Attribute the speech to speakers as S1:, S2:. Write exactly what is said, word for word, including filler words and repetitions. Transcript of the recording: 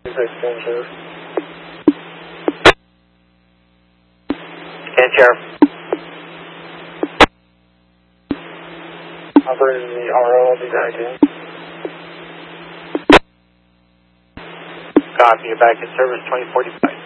S1: Sheriff. And Sheriff. Operating the R O, I'll be back in. Copy, you're back in service twenty forty-five.